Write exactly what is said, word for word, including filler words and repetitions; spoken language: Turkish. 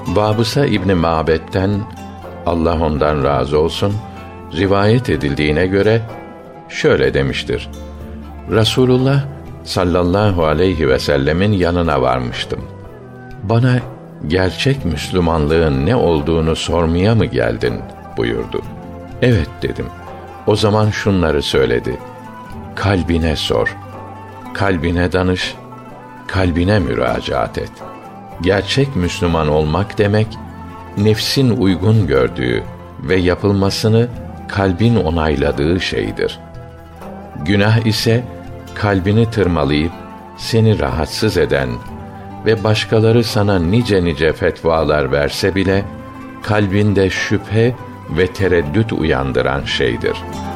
Vabısa İbn Ma'bed'den, Allah ondan razı olsun, rivayet edildiğine göre şöyle demiştir: Rasulullah sallallahu aleyhi ve sellemin yanına varmıştım. Bana gerçek Müslümanlığın ne olduğunu sormaya mı geldin buyurdu. Evet dedim. O zaman şunları söyledi: kalbine sor, kalbine danış, kalbine müracaat et. Gerçek Müslüman olmak demek, nefsin uygun gördüğü ve yapılmasını kalbin onayladığı şeydir. Günah ise kalbini tırmalayıp seni rahatsız eden ve başkaları sana nice nice fetvalar verse bile kalbinde şüphe ve tereddüt uyandıran şeydir.